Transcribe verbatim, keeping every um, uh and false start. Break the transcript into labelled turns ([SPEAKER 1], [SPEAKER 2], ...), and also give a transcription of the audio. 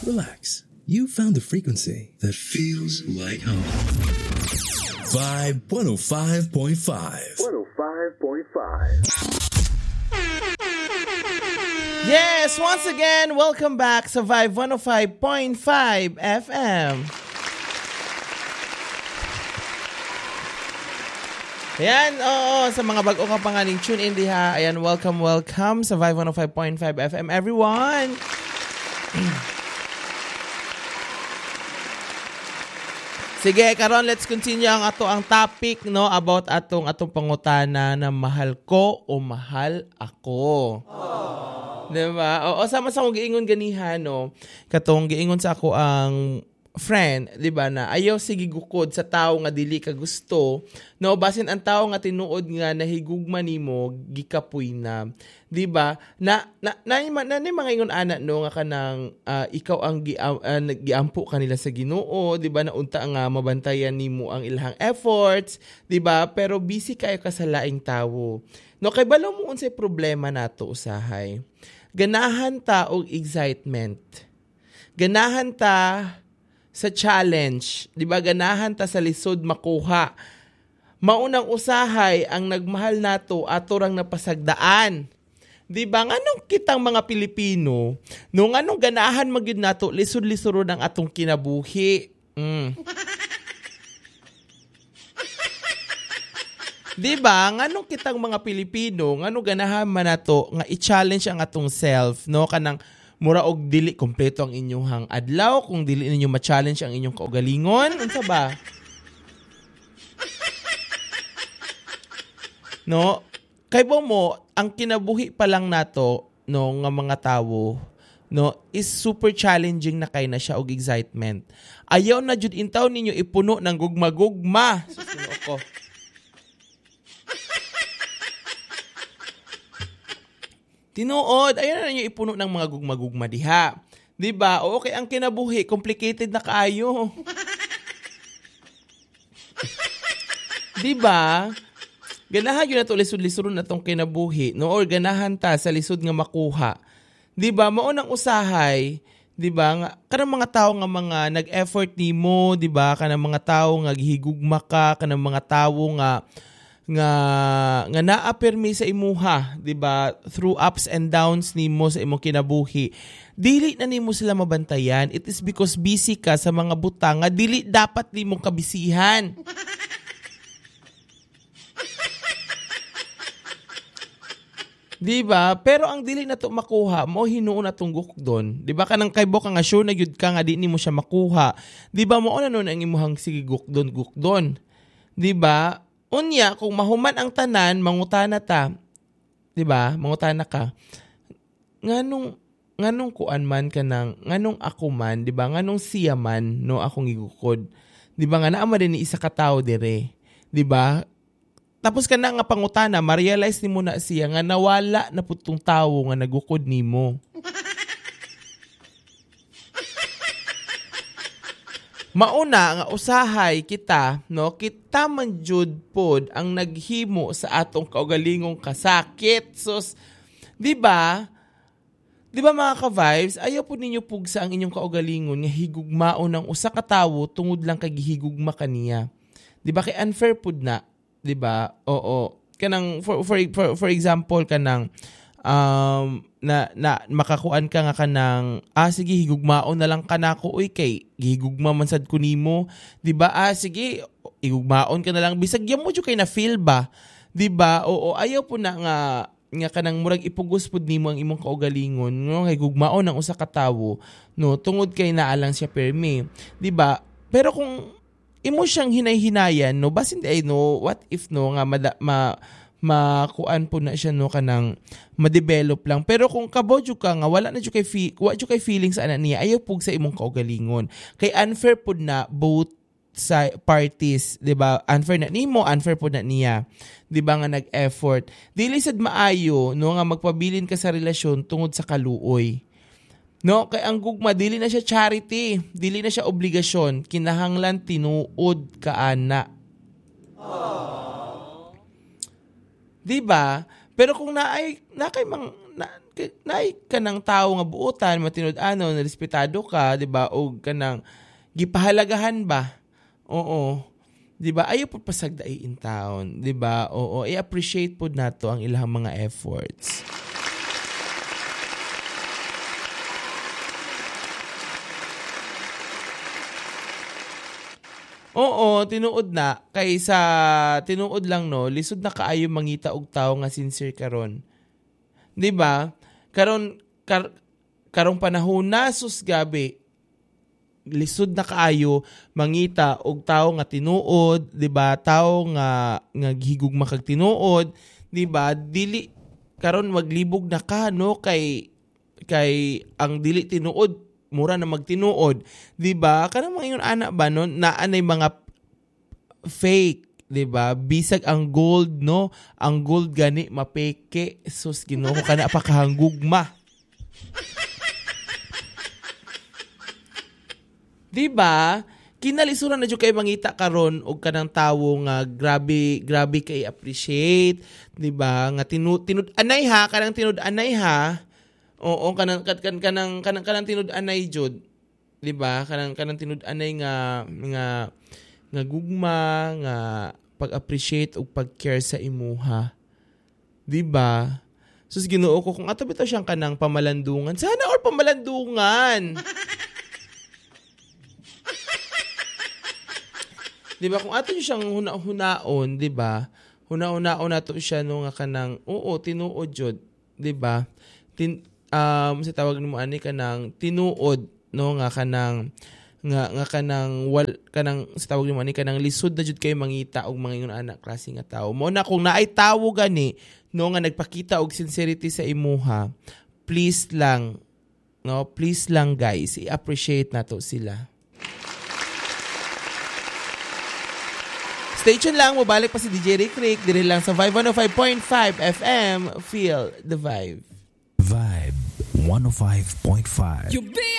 [SPEAKER 1] relax. You found the frequency that feels like home. Vibe one oh five point five.
[SPEAKER 2] one oh five point five.
[SPEAKER 3] Yes, once again, welcome back sa Vibe one oh five point five F M. Ayan, oo, sa mga bago ka pa nga ning tune in diha. Ayan, welcome, welcome sa Vibe one oh five point five F M, everyone. Sige, karon let's continue ang ato ang topic no about atong atong pangutana na mahal ko o mahal ako. Aww. Diba? O, o sama sa akong giingon ganihan no. Katong giingon sa ako ang friend, di ba, na ayaw sige gukod sa tao nga dili ka gusto, no, basin ang tao nga tinuod nga nahigugma nimo gikapoy na, di ba, na na na, na, na, na mga ingon ana no nga kanang uh, ikaw ang gi, uh, giampo kanila sa Ginoo, di ba, na unta nga mabantayan nimo ang ilahang efforts, di ba, pero busy kayo ka sa laing tawo. No, kay balaw mo unsay problema nato usahay. Ganahan ta og excitement. Ganahan ta sa challenge, di ba, ganahan ta sa lisod makuha. Maunang usahay ang nagmahal nato ato rang napasagdaan. Di ba, nganong kitang mga Pilipino, no nganong ganahan magyud nato lisod-lisod ang atong kinabuhi. Mm. Di ba, nganong kitang mga Pilipino, nganong ganahan man nato nga i-challenge ang atong self, no, kanang mura og dili kompleto ang inyong hang adlaw kung dili ninyo ma-challenge ang inyong kaugalingon, unsa ba? No, kay mo ang kinabuhi pa lang nato no nga mga tawo no is super challenging na kay na siya og excitement. Ayaw na jud intaw ninyo ipuno ng gugma-gugma. Susuno ko. Tinuod, ayun na ninyo ipuno ng mga gugma-gugma diha. Diba? O okay, ang kinabuhi, complicated na kaayo. Diba? Ganahan yun na ito lisod-lisod na itong kinabuhi, no? Or ganahan ta sa lisod nga makuha. Diba? Maunang usahay, diba? Nga, kanang mga tao nga mga nag-effort nimo, diba? Kanang mga tao nga gihigugma ka, kanang mga tao nga nga nga naa-permi sa imuha, di ba, through ups and downs nimo sa imong kinabuhi, dili na nimo sila mabantayan. It is because busy ka sa mga butang nga dili dapat nimo kabisihan. Di ba? Pero ang dili na to makuha mo hinuon na tong gukdon. Di ba, kanang kaybo ka nga sure na gyud ka nga di nimo siya makuha. Di ba, mo na nun ang imuhang sige gukdon gukdon. Di ba? Unya, kung mahuman ang tanan, mangutana ta, di ba, mangutana ka, nganong, nganong kuan man ka nang, nganong ako man, di ba, nganong siya man, no, akong igukod, di ba, nga naama din ni isa ka tao dire, di ba, tapos ka na nga pangutana, ma-realize ni mo na siya, nga nawala na putong tao nga nagukod ni mo. Mauna nga usahay kita, no, kita man jud pod ang naghimo sa atong kaugalingong kasakit. Sus, di ba? Di ba mga ka-vibes, ayaw po ninyo pugsa ang inyong kaugalingon nga higugmao ng usa ka tawo tungod lang kay gihigugma kaniya. Di ba, kay unfair pod na, di ba? Oo. Kanang for for for, for example kanang um na na makakuan ka nga kanang ah sige higugmaon na lang kanako uy kay gihigugma man sad ko nimo, di ba? Ah sige igugmaon ka na lang bisag yamo jud kay na feel ba, di ba? Oo, ayaw po na nga nga kanang murag ipugos pud nimo ang imong kaugalingon no kay gugmaon ang usa ka tawo no tungod kay naa lang siya permi, di ba? Pero kung imo siyang hinay-hinayan no basin ay no what if no nga mada, ma makuan po na siya no kanang ma-develop lang, pero kung kabodyo ka nga wala na jud kay fi- wa jud kay feelings ana niya, ayaw pug sa imong kaugalingon kay unfair pud na both sa parties, di ba? Unfair na nimo, unfair pud na niya, di ba, nga nag-effort, dili sad maayo no nga magpabilin ka sa relasyon tungod sa kaluoy. No, kay ang gugma dili na siya charity, dili na siya obligasyon, kinahanglan tinuod ka ana. Di ba? Pero kung naay na kay mang na, nay kanang tawo nga buotan matinud-ano na respetado ka, di ba? O kanang gipahalagahan ba? Oo. Di ba? Ayaw po pasagdai in town, di ba? Oo, i-appreciate po nato ang ilang mga efforts. Oo, tinuod na kaysa tinuod lang no, lisod na kaayo mangita og tawo nga sincere karon. 'Di ba? Karon kar, karong panahon na sus gabi lisod na kaayo mangita og tawo nga tinuod, 'di ba? Tawo nga nga gihigugma kag tinuod, 'di ba? Dili karon maglibog na ka no kay kay ang dili tinuod mura na magtinuod, 'di ba? Kanang mga yun ana ba no na anay mga fake, 'di ba? Bisag ang gold no, ang gold gani mapeke. Sus Ginoo kana pa kahangugma. 'Di ba? Kinalisuran na jud kay mangita karon og kanang tawo nga grabe grabe kay appreciate, 'di ba? Nga tinud tinud anay ha, kanang tinud anay ha. Oo, kanang kanang kanang kanang kanang tinud-anay jud, 'di ba? Kanang kanang tinud-anay nga nga nga gugma, nga pag-appreciate ug pag-care sa imuha. 'Di ba? Sus Ginoo ko kung ato bitaw siyang kanang pamalandungan. Sana all pamalandungan. 'Di ba kung ato siyang huna-hunaon, 'di ba? Huna-hunaon nato siya no nga kanang oo, tinuod jud, 'di ba? Tin um sa tawag nimo ani kanang tinuod no nga kanang nga nga kanang wal kanang sa tawag nimo ani kanang lisod na jud kay mangita og mga ingon anak klase nga tawo mo na kung naay tawo gani no nga nagpakita og sincerity sa imuha, please lang no please lang guys, i-appreciate nato sila. Stay tuned lang, mabalik pa si D J Rick Rick diri lang sa Vibe one oh five point five F M. Feel the vibe.
[SPEAKER 1] Vibe one oh five point five.
[SPEAKER 4] You